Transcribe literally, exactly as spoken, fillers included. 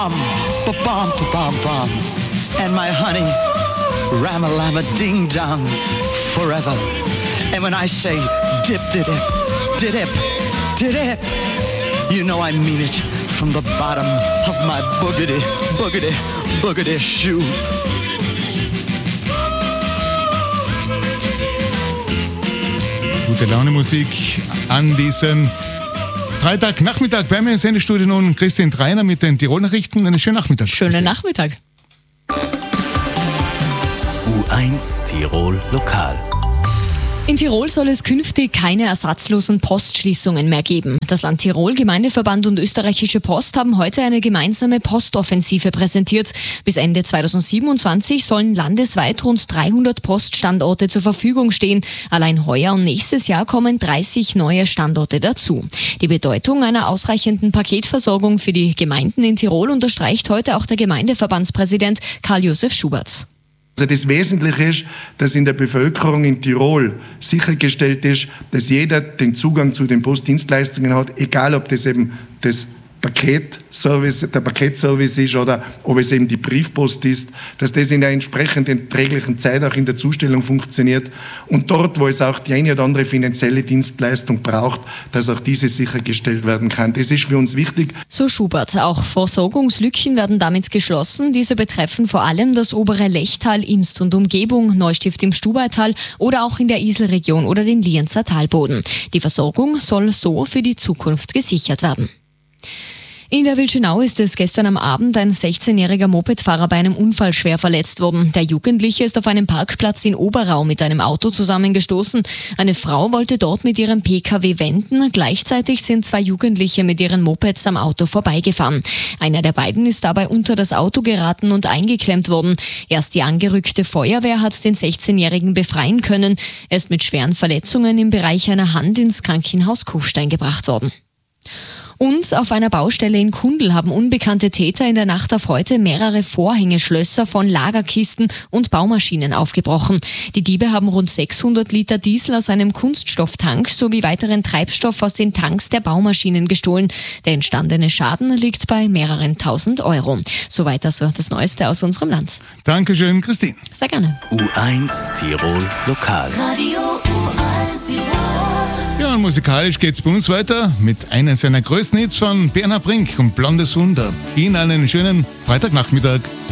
Um, ba-bum, ba-bum, bum. And my honey, ram-a-lam-a ding-dong, forever. And when I say dip-dip, dip-dip, dip-dip, you know I mean it from the bottom of my boogity, boogity, boogity shoe. Gute Laune Musik an diesem Freitagnachmittag. Bei mir im Sendestudio nun Christine Treiner mit den Tirol-Nachrichten. Einen schönen Nachmittag. Schönen Christine. Nachmittag. U eins Tirol Lokal. In Tirol soll es künftig keine ersatzlosen Postschließungen mehr geben. Das Land Tirol, Gemeindeverband und Österreichische Post haben heute eine gemeinsame Postoffensive präsentiert. Bis Ende zweitausendsiebenundzwanzig sollen landesweit rund dreihundert Poststandorte zur Verfügung stehen. Allein heuer und nächstes Jahr kommen dreißig neue Standorte dazu. Die Bedeutung einer ausreichenden Paketversorgung für die Gemeinden in Tirol unterstreicht heute auch der Gemeindeverbandspräsident Karl-Josef Schubertz. Also das Wesentliche ist, dass in der Bevölkerung in Tirol sichergestellt ist, dass jeder den Zugang zu den Postdienstleistungen hat, egal ob das eben das Paketservice, der Paketservice ist oder ob es eben die Briefpost ist, dass das in der entsprechenden träglichen Zeit auch in der Zustellung funktioniert und dort, wo es auch die eine oder andere finanzielle Dienstleistung braucht, dass auch diese sichergestellt werden kann. Das ist für uns wichtig. So Schubert. Auch Versorgungslücken werden damit geschlossen. Diese betreffen vor allem das obere Lechtal, Imst und Umgebung, Neustift im Stubaital oder auch in der Iselregion oder den Lienzer Talboden. Die Versorgung soll so für die Zukunft gesichert werden. In der Wilschenau ist es gestern am Abend ein sechzehnjähriger Mopedfahrer bei einem Unfall schwer verletzt worden. Der Jugendliche ist auf einem Parkplatz in Oberau mit einem Auto zusammengestoßen. Eine Frau wollte dort mit ihrem P K W wenden. Gleichzeitig sind zwei Jugendliche mit ihren Mopeds am Auto vorbeigefahren. Einer der beiden ist dabei unter das Auto geraten und eingeklemmt worden. Erst die angerückte Feuerwehr hat den sechzehnjährigen befreien können. Er ist mit schweren Verletzungen im Bereich einer Hand ins Krankenhaus Kufstein gebracht worden. Und auf einer Baustelle in Kundl haben unbekannte Täter in der Nacht auf heute mehrere Vorhängeschlösser von Lagerkisten und Baumaschinen aufgebrochen. Die Diebe haben rund sechshundert Liter Diesel aus einem Kunststofftank sowie weiteren Treibstoff aus den Tanks der Baumaschinen gestohlen. Der entstandene Schaden liegt bei mehreren tausend Euro. Soweit also das Neueste aus unserem Land. Dankeschön, Christine. Sehr gerne. U eins Tirol Lokal. Radio U eins Tirol. Ja, und musikalisch geht's bei uns weiter mit einem seiner größten Hits von Bernhard Brink und Blondes Wunder. Ihnen einen schönen Freitagnachmittag.